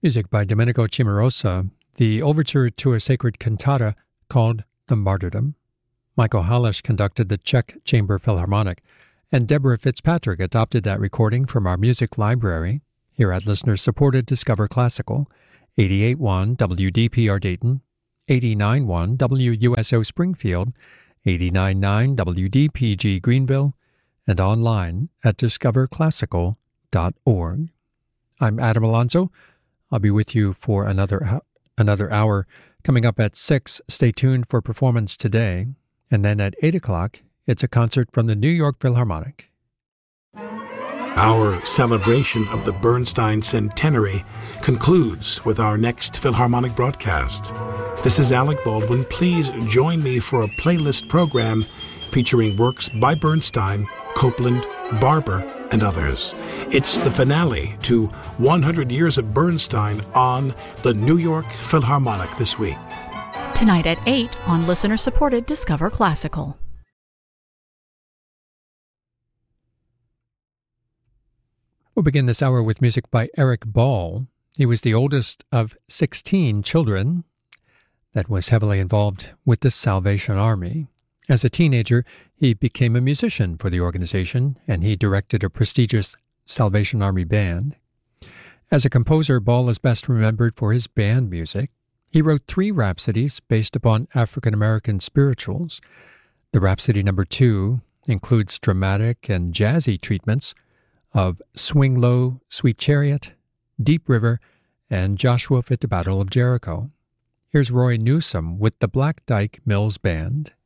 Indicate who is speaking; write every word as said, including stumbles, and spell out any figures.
Speaker 1: Music by Domenico Cimarosa, the overture to a sacred cantata called The Martyrdom. Michael Halish conducted the Czech Chamber Philharmonic, and Deborah Fitzpatrick adopted that recording from our music library here at listener-supported Discover Classical, eighty-eight point one W D P R Dayton, eighty-nine point one W U S O Springfield, eighty-nine point nine W D P G Greenville, and online at discover classical dot org. I'm Adam Alonso. I'll be with you for another another hour. Coming up at six, stay tuned for Performance Today. And then at eight o'clock, it's a concert from the New York Philharmonic.
Speaker 2: Our celebration of the Bernstein Centenary concludes with our next Philharmonic broadcast. This is Alec Baldwin. Please join me for a playlist program featuring works by Bernstein, Copland, Barber, and others. It's the finale to one hundred Years of Bernstein on the New York Philharmonic this week.
Speaker 3: Tonight at eight on listener-supported Discover Classical.
Speaker 1: We'll begin this hour with music by Eric Ball. He was the oldest of sixteen children that was heavily involved with the Salvation Army. As a teenager, he became a musician for the organization, and he directed a prestigious Salvation Army band. As a composer, Ball is best remembered for his band music. He wrote three rhapsodies based upon African-American spirituals. The Rhapsody Number Two includes dramatic and jazzy treatments of Swing Low, Sweet Chariot, Deep River, and Joshua Fit the Battle of Jericho. Here's Roy Newsom with the Black Dyke Mills Band.